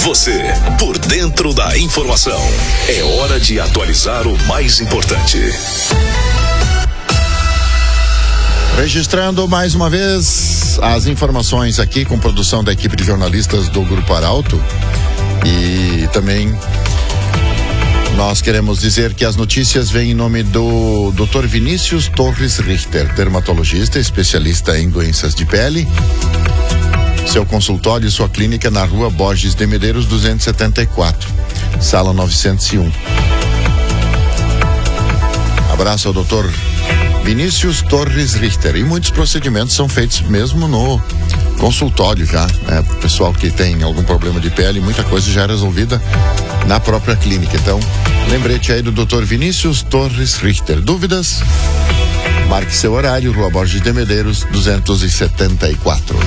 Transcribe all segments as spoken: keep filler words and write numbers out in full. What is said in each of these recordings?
Você, por dentro da informação. É hora de atualizar o mais importante. Registrando mais uma vez as informações aqui com produção da equipe de jornalistas do Grupo Arauto. E também nós queremos dizer que as notícias vêm em nome do doutor Vinícius Torres Richter, dermatologista, especialista em doenças de pele. Seu consultório e sua clínica na rua Borges de Medeiros duzentos e setenta e quatro, sala novecentos e um. Abraço ao doutor Vinícius Torres Richter. E muitos procedimentos são feitos mesmo no consultório já, né? Pessoal que tem algum problema de pele, muita coisa já é resolvida na própria clínica. Então, lembrete aí do doutor Vinícius Torres Richter. Dúvidas? Marque seu horário, Rua Borges de Medeiros duzentos e setenta e quatro.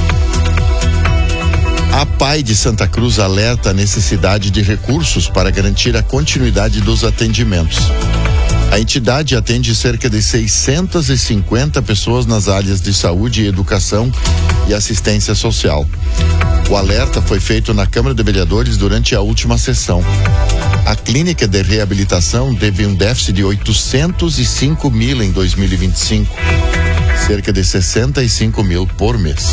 A P A I de Santa Cruz alerta a necessidade de recursos para garantir a continuidade dos atendimentos. A entidade atende cerca de seiscentas e cinquenta pessoas nas áreas de saúde, educação e assistência social. O alerta foi feito na Câmara de Vereadores durante a última sessão. A clínica de reabilitação teve um déficit de oitocentos e cinco mil em dois mil e vinte e cinco, cerca de sessenta e cinco mil por mês.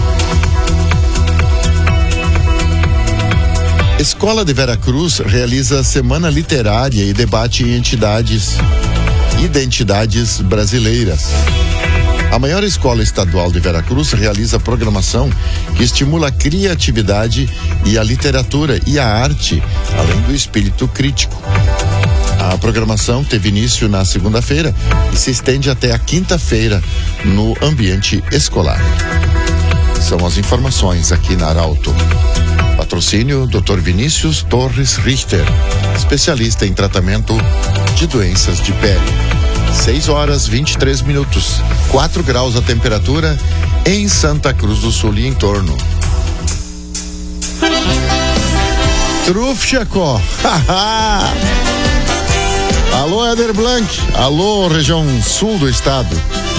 Escola de Veracruz realiza semana literária e debate em entidades, identidades brasileiras. A maior escola estadual de Veracruz realiza programação que estimula a criatividade e a literatura e a arte, além do espírito crítico. A programação teve início na segunda-feira e se estende até a quinta-feira no ambiente escolar. São as informações aqui na Arauto. Patrocínio doutor Vinícius Torres Richter, especialista em tratamento de doenças de pele. seis horas e vinte e três minutos, quatro graus a temperatura em Santa Cruz do Sul e em torno. Trufchacó. Alô, Éder Blanc. Alô, região sul do estado.